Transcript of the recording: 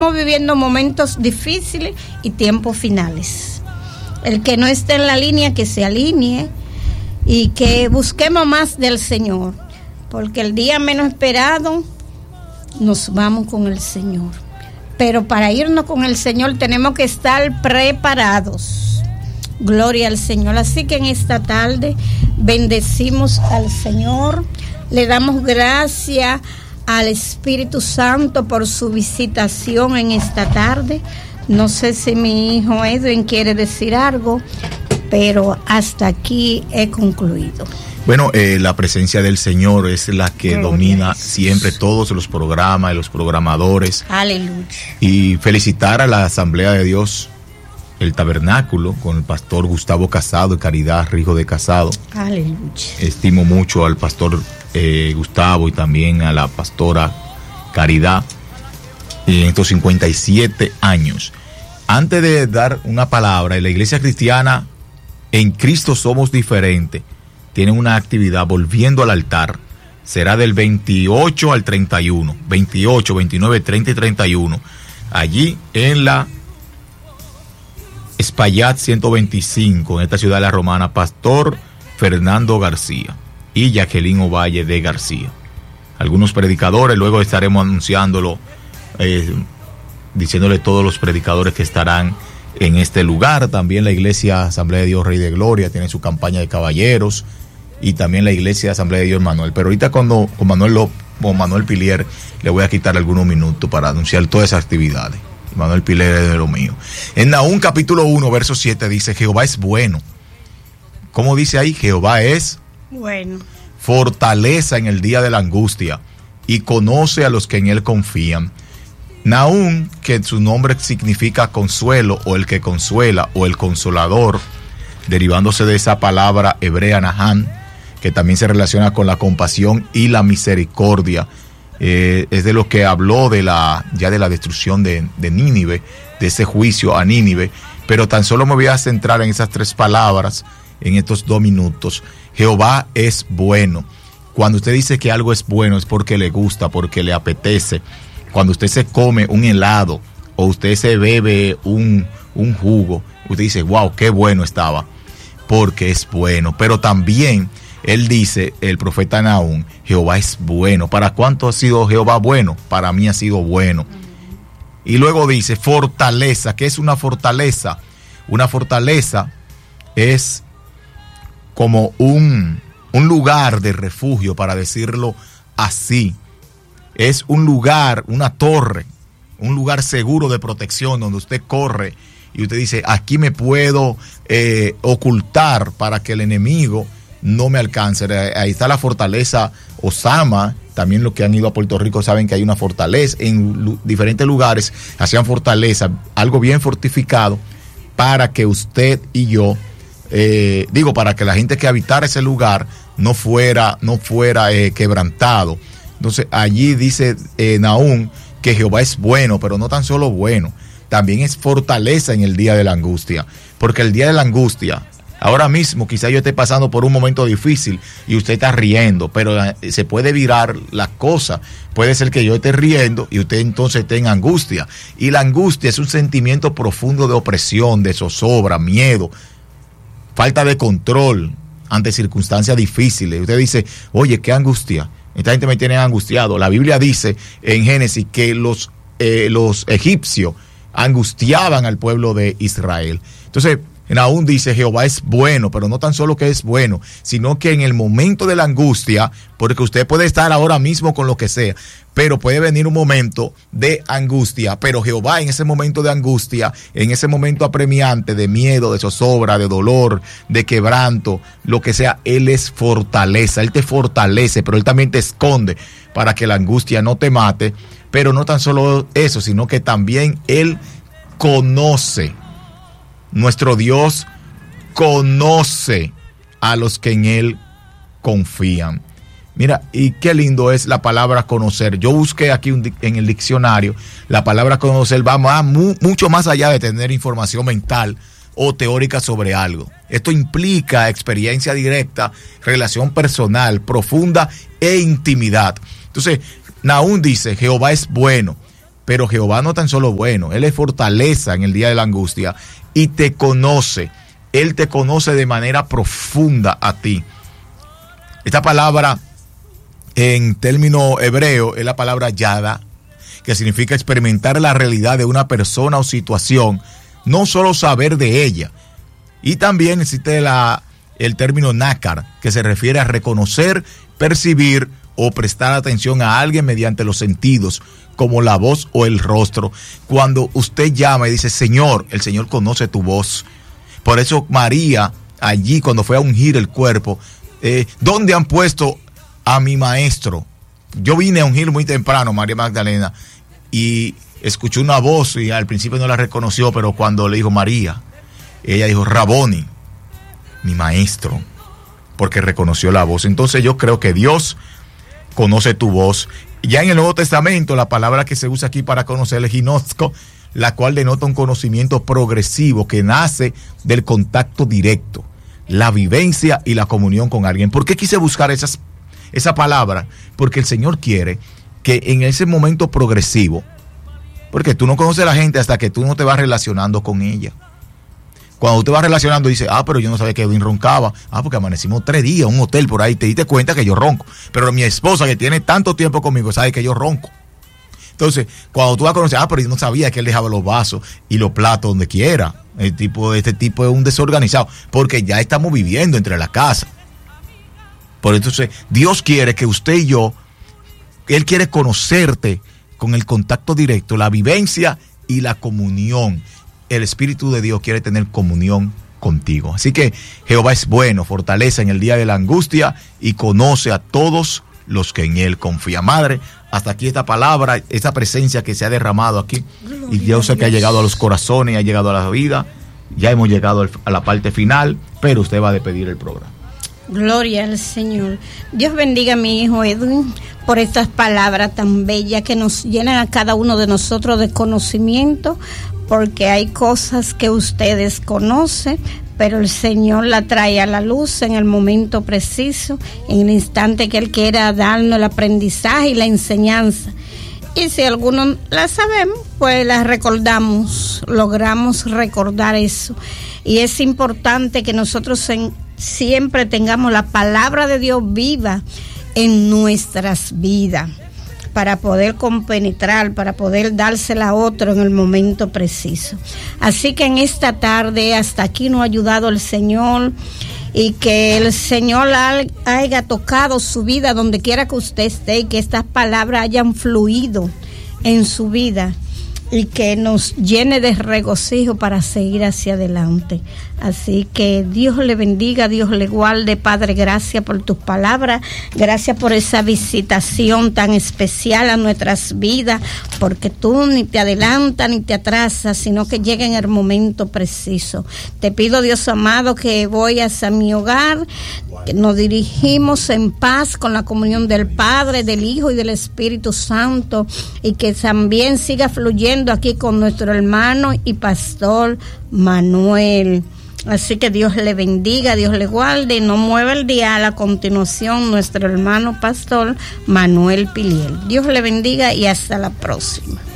Estamos viviendo momentos difíciles y tiempos finales. El que no esté en la línea, que se alinee y que busquemos más del Señor, porque el día menos esperado nos vamos con el Señor. Pero para irnos con el Señor tenemos que estar preparados. Gloria al Señor. Así que en esta tarde bendecimos al Señor, le damos gracias al Espíritu Santo por su visitación en esta tarde. No sé si mi hijo Edwin quiere decir algo, pero hasta aquí he concluido. Bueno, la presencia del Señor es la que domina siempre todos los programas y los programadores. Aleluya. Y felicitar a la Asamblea de Dios, el Tabernáculo, con el pastor Gustavo Casado y Caridad Rijo de Casado. Aleluya. Estimo mucho al pastor Gustavo y también a la pastora Caridad en estos 57 años. Antes de dar una palabra, en la Iglesia Cristiana en Cristo Somos Diferentes tienen una actividad volviendo al altar. Será del 28 al 31, 28, 29, 30 y 31, allí en la Espaillat 125, en esta ciudad de la Romana, pastor Fernando García y Jacqueline Ovalle de García. Algunos predicadores, luego estaremos anunciándolo, diciéndole todos los predicadores que estarán en este lugar. También la Iglesia Asamblea de Dios Rey de Gloria tiene su campaña de caballeros, y también la Iglesia Asamblea de Dios Manuel. Pero ahorita con Manuel Pilier le voy a quitar algunos minutos para anunciar todas esas actividades. Manuel Pilier es de lo mío. En Nahum capítulo 1 verso 7 dice: Jehová es bueno. ¿Cómo dice ahí? Jehová es bueno, fortaleza en el día de la angustia, y conoce a los que en él confían. Nahum, que su nombre significa consuelo, o el que consuela, o el consolador, derivándose de esa palabra hebrea Nahán, que también se relaciona con la compasión y la misericordia. Es de lo que habló de la destrucción de Nínive, de ese juicio a Nínive. Pero tan solo me voy a centrar en esas tres palabras en estos 2 minutos. Jehová es bueno. Cuando usted dice que algo es bueno, es porque le gusta, porque le apetece. Cuando usted se come un helado o usted se bebe un jugo, usted dice: wow, qué bueno estaba, porque es bueno. Pero también él dice, el profeta Nahum, Jehová es bueno. ¿Para cuánto ha sido Jehová bueno? Para mí ha sido bueno. Y luego dice fortaleza. ¿Qué es una fortaleza? Una fortaleza es como un lugar de refugio, para decirlo así. Es un lugar, una torre, un lugar seguro de protección, donde usted corre y usted dice: aquí me puedo ocultar para que el enemigo no me alcance. Ahí está la fortaleza Osama. También los que han ido a Puerto Rico saben que hay una fortaleza. En diferentes lugares hacían fortaleza, algo bien fortificado, para que usted y yo, para que la gente que habitara ese lugar no fuera quebrantado. Entonces allí dice Nahum que Jehová es bueno, pero no tan solo bueno, también es fortaleza en el día de la angustia. Porque el día de la angustia, ahora mismo quizá yo esté pasando por un momento difícil y usted está riendo, pero se puede virar la cosa. Puede ser que yo esté riendo y usted entonces esté en angustia. Y la angustia es un sentimiento profundo de opresión, de zozobra, miedo, falta de control ante circunstancias difíciles. Usted dice: oye, qué angustia, esta gente me tiene angustiado. La Biblia dice en Génesis que los egipcios angustiaban al pueblo de Israel. Entonces Nahum dice: Jehová es bueno, pero no tan solo que es bueno, sino que en el momento de la angustia, porque usted puede estar ahora mismo con lo que sea, pero puede venir un momento de angustia, pero Jehová en ese momento de angustia, en ese momento apremiante de miedo, de zozobra, de dolor, de quebranto, lo que sea, Él es fortaleza. Él te fortalece, pero Él también te esconde para que la angustia no te mate. Pero no tan solo eso, sino que también Él conoce. Nuestro Dios conoce a los que en Él confían. Mira, y qué lindo es la palabra conocer. Yo busqué aquí en el diccionario, la palabra conocer va mucho más allá de tener información mental o teórica sobre algo. Esto implica experiencia directa, relación personal, profunda e intimidad. Entonces, Nahum dice: Jehová es bueno, Pero Jehová no tan solo bueno, Él es fortaleza en el día de la angustia y te conoce. Él te conoce de manera profunda a ti. Esta palabra en término hebreo es la palabra yada, que significa experimentar la realidad de una persona o situación, no solo saber de ella. Y también existe el término nácar, que se refiere a reconocer, percibir o prestar atención a alguien mediante los sentidos, como la voz o el rostro. Cuando usted llama y dice, Señor, el Señor conoce tu voz. Por eso María, allí cuando fue a ungir el cuerpo, ¿dónde han puesto a mi maestro? Yo vine a ungir muy temprano, María Magdalena, y escuché una voz y al principio no la reconoció, pero cuando le dijo María, ella dijo, Raboni, mi maestro, porque reconoció la voz. Entonces yo creo que Dios conoce tu voz. Ya en el Nuevo Testamento, la palabra que se usa aquí para conocer es ginosco, la cual denota un conocimiento progresivo que nace del contacto directo, la vivencia y la comunión con alguien. ¿Por qué quise buscar esa palabra? Porque el Señor quiere que en ese momento progresivo, porque tú no conoces a la gente hasta que tú no te vas relacionando con ella. Cuando te vas relacionando, dices, pero yo no sabía que Edwin roncaba. Porque amanecimos 3 días en un hotel por ahí, te diste cuenta que yo ronco. Pero mi esposa, que tiene tanto tiempo conmigo, sabe que yo ronco. Entonces, cuando tú vas a conocer, pero yo no sabía que él dejaba los vasos y los platos donde quiera. Este tipo es un desorganizado, porque ya estamos viviendo entre la casa. Por entonces, Dios quiere que usted y yo, Él quiere conocerte con el contacto directo, la vivencia y la comunión. El Espíritu de Dios quiere tener comunión contigo. Así que Jehová es bueno, fortaleza en el día de la angustia y conoce a todos los que en Él confían. Madre, hasta aquí esta palabra, esta presencia que se ha derramado aquí, y yo sé que ha llegado a los corazones, ha llegado a la vida. Ya hemos llegado a la parte final, pero usted va a despedir el programa. Gloria al Señor. Dios bendiga a mi hijo Edwin por estas palabras tan bellas que nos llenan a cada uno de nosotros de conocimiento, porque hay cosas que ustedes conocen, pero el Señor la trae a la luz en el momento preciso, en el instante que Él quiera darnos el aprendizaje y la enseñanza. Y si algunos la sabemos, pues la recordamos, logramos recordar eso. Y es importante que nosotros siempre tengamos la palabra de Dios viva en nuestras vidas, para poder compenetrar, para poder dársela a otro en el momento preciso. Así que en esta tarde, hasta aquí nos ha ayudado el Señor, y que el Señor haya tocado su vida donde quiera que usted esté, y que estas palabras hayan fluido en su vida, y que nos llene de regocijo para seguir hacia adelante. Así que Dios le bendiga, Dios le guarde. Padre, gracias por tus palabras, gracias por esa visitación tan especial a nuestras vidas, porque tú ni te adelantas ni te atrasas, sino que llega en el momento preciso. Te pido, Dios amado, que vayas a mi hogar, que nos dirigimos en paz con la comunión del Padre, del Hijo y del Espíritu Santo, y que también siga fluyendo aquí con nuestro hermano y pastor Manuel. Así que Dios le bendiga, Dios le guarde, y no mueva el dial. A continuación, nuestro hermano pastor Manuel Piliel. Dios le bendiga y hasta la próxima.